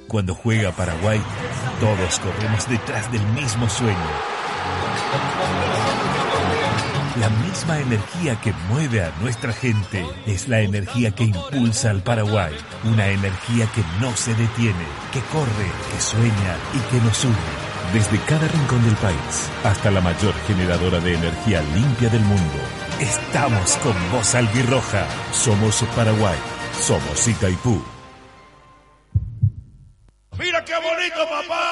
Cuando juega Paraguay, todos corremos detrás del mismo sueño. La misma energía que mueve a nuestra gente es la energía que impulsa al Paraguay. Una energía que no se detiene, que corre, que sueña y que nos une. Desde cada rincón del país hasta la mayor generadora de energía limpia del mundo. Estamos con vos, albirroja. Somos Paraguay. Somos Itaipú.